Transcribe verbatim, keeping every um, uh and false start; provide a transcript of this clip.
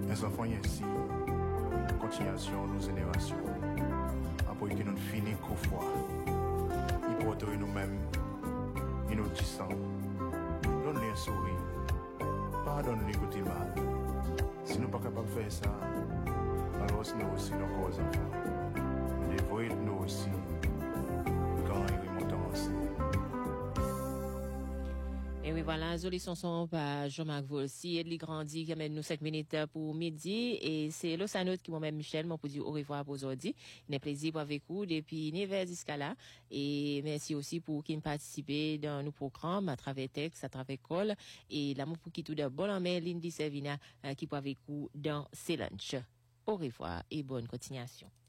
Mes enfants, ici, continuation nos générations. Après que nous finissons qu'au fois, ils portent nous-mêmes, ils nous disent, donne-lui un sourire, pardonne-lui côté mal. Si nous ne sommes pas capables de faire ça, alors nous aussi nos causes enfants. Dévoyez nous aussi, quand ils remontent en C. Et oui, voilà, joli chanson par Jean-Marc Volsi, et il grandit qui amène nous cinq minutes pour midi, et c'est l'Ossanote qui moi-même Michel, m'en pour dire au revoir pour aujourd'hui. Il est plaisir pour avec vous depuis neuf jusqu'à là, et merci aussi pour qui participer dans nos programmes à travers texte, à travers call, et l'amour pour qui tout d'abord en main, Lindy Servina, qui pour avec vous dans ces lunchs. Au revoir et bonne continuation.